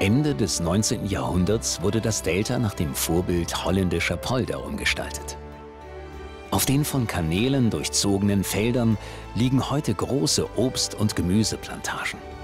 Ende des 19. Jahrhunderts wurde das Delta nach dem Vorbild holländischer Polder umgestaltet. Auf den von Kanälen durchzogenen Feldern liegen heute große Obst- und Gemüseplantagen.